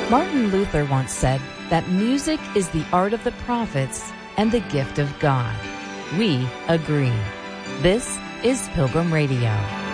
Martin Luther once said that music is the art of the prophets and the gift of God. We agree. This is Pilgrim Radio.